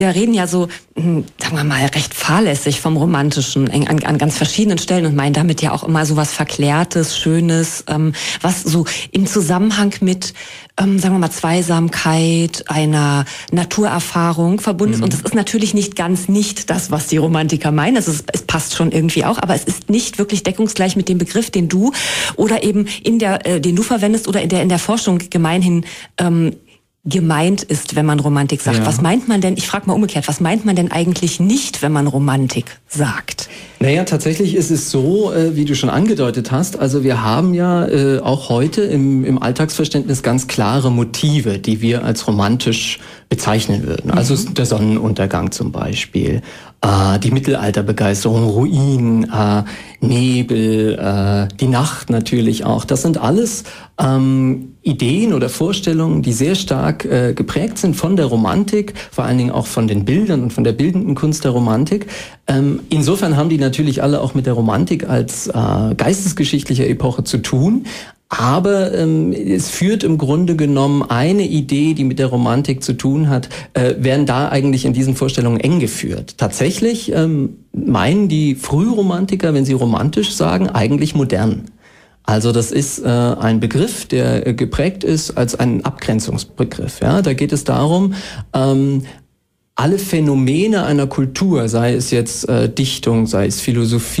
Wir reden ja so, sagen wir mal, recht fahrlässig vom Romantischen an ganz verschiedenen Stellen und meinen damit ja auch immer so was Verklärtes, Schönes, was so im Zusammenhang mit, sagen wir mal, Zweisamkeit, einer Naturerfahrung verbunden ist. Und es ist natürlich nicht das, was die Romantiker meinen. Es passt schon irgendwie auch, aber es ist nicht wirklich deckungsgleich mit dem Begriff, den du oder eben den du verwendest oder in der Forschung gemeinhin gemeint ist, wenn man Romantik sagt. Ja. Was meint man denn, ich frage mal umgekehrt, was meint man denn eigentlich nicht, wenn man Romantik sagt? Naja, tatsächlich ist es so, wie du schon angedeutet hast, also wir haben ja auch heute im Alltagsverständnis ganz klare Motive, die wir als romantisch bezeichnen würden. Also der Sonnenuntergang zum Beispiel, die Mittelalterbegeisterung, Ruin, Nebel, die Nacht natürlich auch. Das sind alles Ideen oder Vorstellungen, die sehr stark geprägt sind von der Romantik, vor allen Dingen auch von den Bildern und von der bildenden Kunst der Romantik. Insofern haben die natürlich alle auch mit der Romantik als geistesgeschichtlicher Epoche zu tun. Aber es führt im Grunde genommen eine Idee, die mit der Romantik zu tun hat, werden da eigentlich in diesen Vorstellungen eng geführt. Tatsächlich meinen die Frühromantiker, wenn sie romantisch sagen, eigentlich modern. Also das ist ein Begriff, der geprägt ist als ein Abgrenzungsbegriff. Ja? Da geht es darum, alle Phänomene einer Kultur, sei es jetzt Dichtung, sei es Philosophie,